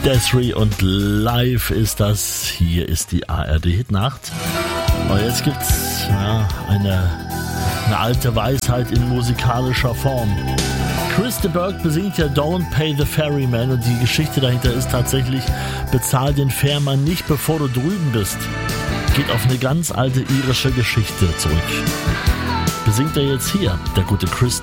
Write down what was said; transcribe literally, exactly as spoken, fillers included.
Desiree und live ist das. Hier ist die A R D Hitnacht. Und jetzt gibt's ja, eine, eine alte Weisheit in musikalischer Form. Chris de Burgh besingt ja Don't Pay the Ferryman und die Geschichte dahinter ist tatsächlich, bezahl den Fährmann nicht, bevor du drüben bist. Geht auf eine ganz alte irische Geschichte zurück. Besingt er jetzt hier, der gute Chris